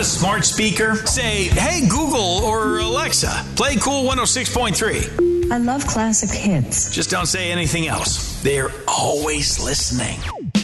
a smart speaker? Say, hey, Google or Alexa, play Cool 106.3. I love classic hits. Just don't say anything else. They're always listening.